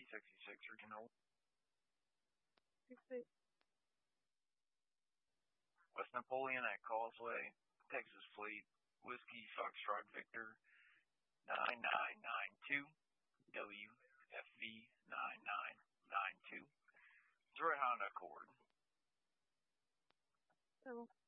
66 Regional. 66. West Napoleon at Causeway, Texas Fleet, Whiskey Foxtrot Victor 9992, WFV 9992. Detroit Honda Accord. Oh.